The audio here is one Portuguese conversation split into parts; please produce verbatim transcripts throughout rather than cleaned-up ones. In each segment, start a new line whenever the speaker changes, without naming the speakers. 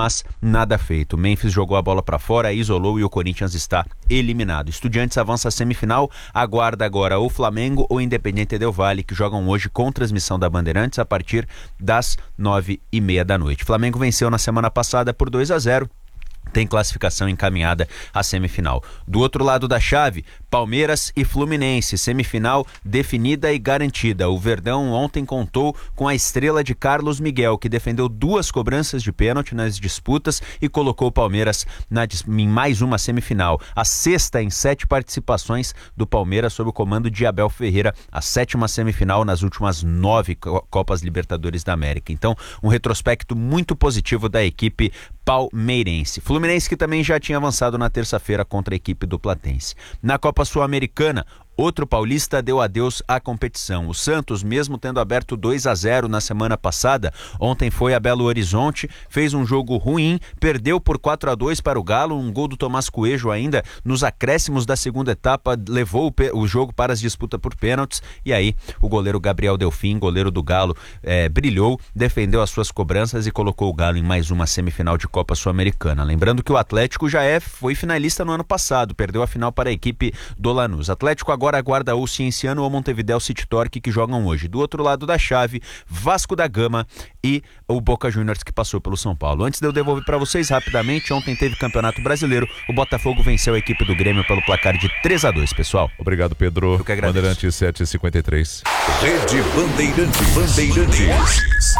mas nada feito. Memphis jogou a bola para fora, isolou e o Corinthians está eliminado. Estudiantes avança à semifinal, aguarda agora o Flamengo ou Independiente Del Valle, que jogam hoje com transmissão da Bandeirantes a partir das nove e meia da noite. Flamengo venceu na semana passada por dois a zero. Tem classificação encaminhada à semifinal. Do outro lado da chave, Palmeiras e Fluminense, semifinal definida e garantida. O Verdão ontem contou com a estrela de Carlos Miguel, que defendeu duas cobranças de pênalti nas disputas e colocou o Palmeiras na, em mais uma semifinal. A sexta em sete participações do Palmeiras sob o comando de Abel Ferreira, a sétima semifinal nas últimas nove Copas Libertadores da América. Então, um retrospecto muito positivo da equipe palmeirense. Fluminense que também já tinha avançado na terça-feira contra a equipe do Platense. Na Copa Sul-Americana, outro paulista deu adeus à competição. O Santos, mesmo tendo aberto dois a zero na semana passada, ontem foi a Belo Horizonte, fez um jogo ruim, perdeu por quatro a dois para o Galo, um gol do Tomás Coelho ainda nos acréscimos da segunda etapa, levou o, o jogo para as disputas por pênaltis, e aí o goleiro Gabriel Delfim, goleiro do Galo, é, brilhou, defendeu as suas cobranças e colocou o Galo em mais uma semifinal de Copa Sul-Americana. Lembrando que o Atlético já é, foi finalista no ano passado, perdeu a final para a equipe do Lanús. Atlético agora Agora aguarda o Cienciano ou Montevideo City Torque, que jogam hoje. Do outro lado da chave, Vasco da Gama e o Boca Juniors, que passou pelo São Paulo. Antes de eu devolver para vocês rapidamente, ontem teve Campeonato Brasileiro, o Botafogo venceu a equipe do Grêmio pelo placar de três a dois, pessoal.
Obrigado, Pedro.
Eu que agradeço.
Bandeirantes sete e cinquenta e três.
Rede Bandeirantes. Bandeirantes.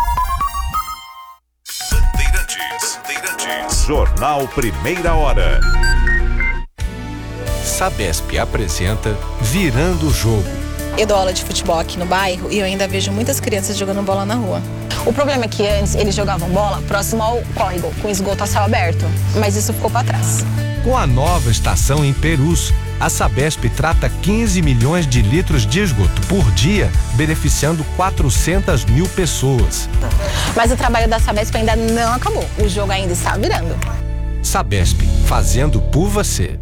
Bandeirantes. Bandeirantes. Jornal Primeira Hora.
Sabesp apresenta Virando o Jogo.
Eu dou aula de futebol aqui no bairro e eu ainda vejo muitas crianças jogando bola na rua. O problema é que antes eles jogavam bola próximo ao córrego, com esgoto a céu aberto, mas isso ficou para trás.
Com a nova estação em Perus, a Sabesp trata quinze milhões de litros de esgoto por dia, beneficiando quatrocentas mil pessoas.
Mas o trabalho da Sabesp ainda não acabou, o jogo ainda está virando.
Sabesp, fazendo por você.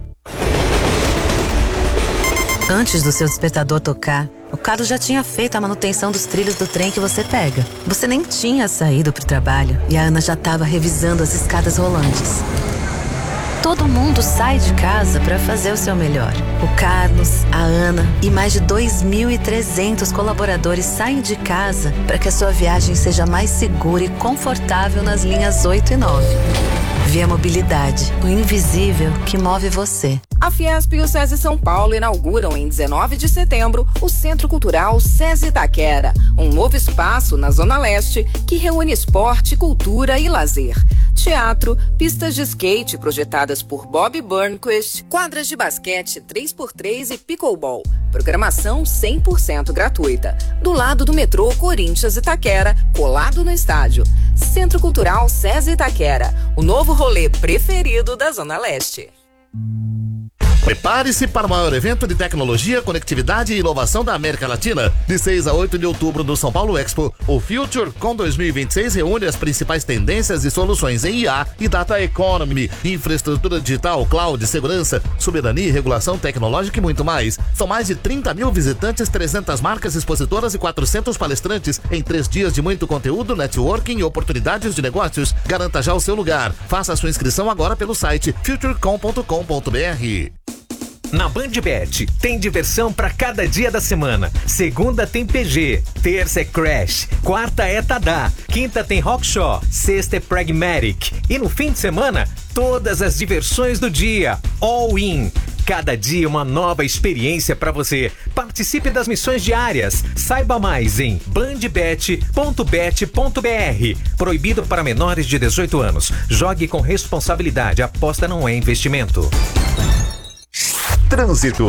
Antes do seu despertador tocar, o Carlos já tinha feito a manutenção dos trilhos do trem que você pega. Você nem tinha saído para o trabalho e a Ana já estava revisando as escadas rolantes. Todo mundo sai de casa para fazer o seu melhor. O Carlos, a Ana e mais de dois mil e trezentos colaboradores saem de casa para que a sua viagem seja mais segura e confortável nas linhas oito e nove. Via Mobilidade, o invisível que move você.
A Fiesp e o SESI São Paulo inauguram em dezenove de setembro o Centro Cultural SESI Itaquera, um novo espaço na Zona Leste que reúne esporte, cultura e lazer. Teatro, pistas de skate projetadas por Bob Burnquist, quadras de basquete três por três e pickleball. Programação cem por cento gratuita. Do lado do metrô Corinthians Itaquera, colado no estádio. Centro Cultural SESI Itaquera, o novo rolê preferido da Zona Leste.
Prepare-se para o maior evento de tecnologia, conectividade e inovação da América Latina. De seis a oito de outubro no São Paulo Expo, o FutureCon dois mil e vinte e seis reúne as principais tendências e soluções em I A e Data Economy, infraestrutura digital, cloud, segurança, soberania e regulação tecnológica e muito mais. São mais de trinta mil visitantes, trezentas marcas expositoras e quatrocentos palestrantes em três dias de muito conteúdo, networking e oportunidades de negócios. Garanta já o seu lugar. Faça a sua inscrição agora pelo site futurecom ponto com ponto br.
Na BandBet, tem diversão para cada dia da semana. Segunda tem P G, terça é Crash, quarta é Tadá, quinta tem Rockshaw, sexta é Pragmatic. E no fim de semana, todas as diversões do dia. All in. Cada dia uma nova experiência para você. Participe das missões diárias. Saiba mais em bandbet ponto bet ponto br. Proibido para menores de dezoito anos. Jogue com responsabilidade. Aposta não é investimento.
Trânsito.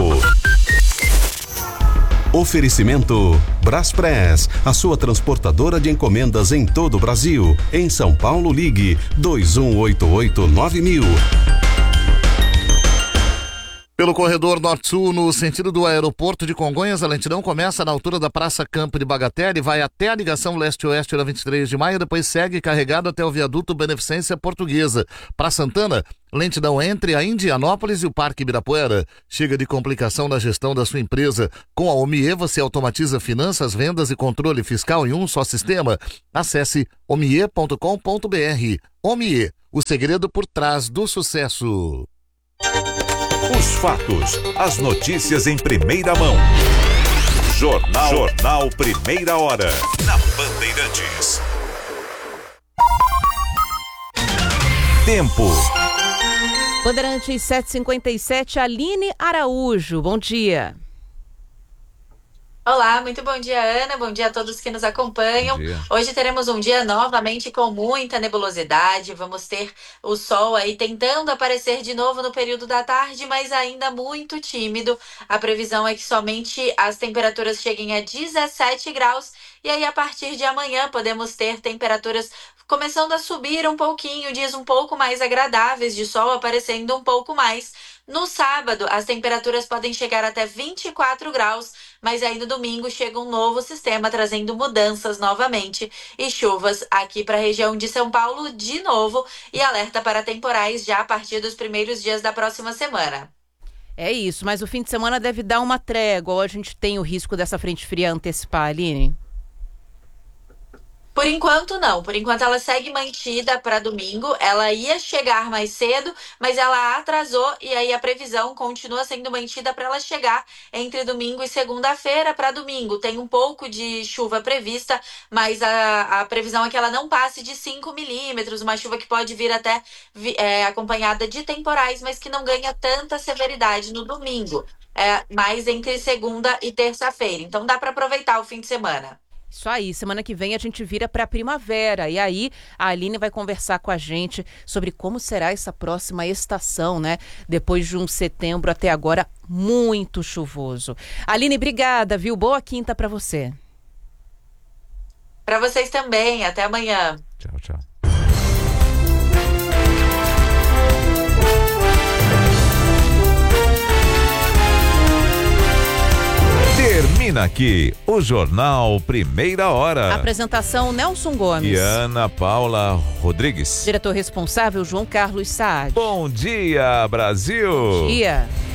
Oferecimento Braspress, a sua transportadora de encomendas em todo o Brasil. Em São Paulo, ligue dois um oito oito nove mil.
Pelo corredor norte-sul, no sentido do aeroporto de Congonhas, a lentidão começa na altura da Praça Campo de Bagatelle e vai até a ligação leste-oeste da vinte e três de maio, depois segue carregado até o viaduto Beneficência Portuguesa. Para Santana, lentidão entre a Indianópolis e o Parque Ibirapuera. Chega de complicação na gestão da sua empresa. Com a Omie, você automatiza finanças, vendas e controle fiscal em um só sistema. Acesse omie ponto com ponto br. Omie, o segredo por trás do sucesso.
Os fatos, as notícias em primeira mão. Jornal, Jornal Primeira Hora, na Bandeirantes. Tempo.
Bandeirantes sete e cinquenta e sete, Aline Araújo, bom dia.
Olá, muito bom dia, Ana, bom dia a todos que nos acompanham. Hoje teremos um dia novamente com muita nebulosidade, vamos ter o sol aí tentando aparecer de novo no período da tarde, mas ainda muito tímido. A previsão é que somente as temperaturas cheguem a dezessete graus e aí a partir de amanhã podemos ter temperaturas começando a subir um pouquinho, dias um pouco mais agradáveis, de sol aparecendo um pouco mais. No sábado, as temperaturas podem chegar até vinte e quatro graus, mas aí no domingo chega um novo sistema trazendo mudanças novamente e chuvas aqui para a região de São Paulo de novo e alerta para temporais já a partir dos primeiros dias da próxima semana.
É isso, mas o fim de semana deve dar uma trégua ou a gente tem o risco dessa frente fria antecipar, Aline?
Por enquanto não, por enquanto ela segue mantida para domingo, ela ia chegar mais cedo, mas ela atrasou e aí a previsão continua sendo mantida para ela chegar entre domingo e segunda-feira. Para domingo tem um pouco de chuva prevista, mas a, a previsão é que ela não passe de cinco milímetros, uma chuva que pode vir até é, acompanhada de temporais, mas que não ganha tanta severidade no domingo, é, mais entre segunda e terça-feira, então dá para aproveitar o fim de semana.
Isso aí, semana que vem a gente vira para a primavera e aí a Aline vai conversar com a gente sobre como será essa próxima estação, né? Depois de um setembro até agora muito chuvoso. Aline, obrigada, viu? Boa quinta para você.
Para vocês também, até amanhã.
Tchau, tchau.
Termina aqui o Jornal Primeira Hora.
Apresentação Nelson Gomes.
E Ana Paula Rodrigues.
Diretor responsável João Carlos Saad.
Bom dia, Brasil.
Bom dia.